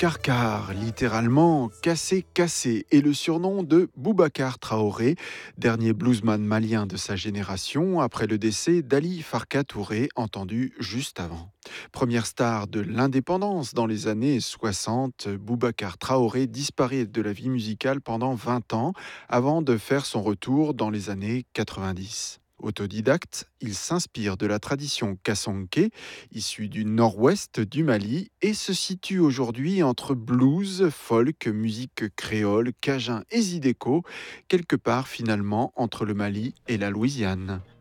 Karkar, littéralement cassé cassé, est le surnom de Boubacar Traoré, dernier bluesman malien de sa génération, après le décès d'Ali Farka Touré, entendu juste avant. Première star de l'indépendance dans les années 60, Boubacar Traoré disparaît de la vie musicale pendant 20 ans avant de faire son retour dans les années 90. Autodidacte, il s'inspire de la tradition kassonké, issue du nord-ouest du Mali, et se situe aujourd'hui entre blues, folk, musique créole, cajun et zydeco, quelque part finalement entre le Mali et la Louisiane.